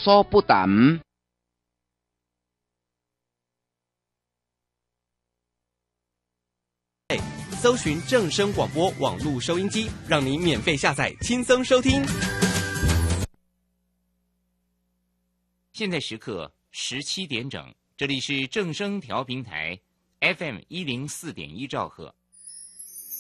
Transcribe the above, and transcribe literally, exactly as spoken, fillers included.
所不谈。 搜寻正声广播网络收音机，让你免费下载，轻松收听。 现在时刻十七点整，这里是正声调频台 F M 一零四点一兆赫。